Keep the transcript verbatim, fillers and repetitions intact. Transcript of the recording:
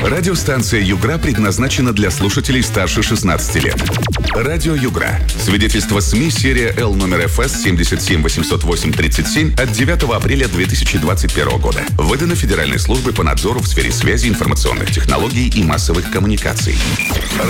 Радиостанция «Югра» предназначена для слушателей старше шестнадцати лет. Радио «Югра». Свидетельство СМИ серия Л номер эф эс семьдесят семь восемьсот восемь тридцать семь от девятого апреля две тысячи двадцать первого года. Выдано Федеральной службой по надзору в сфере связи, информационных технологий и массовых коммуникаций.